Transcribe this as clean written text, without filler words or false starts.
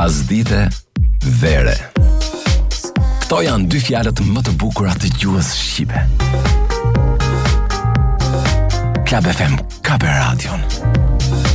Pasdite, vere. Kto janë dy fjalët më të bukura të gjuhës shqipe. Club FM ka për radion.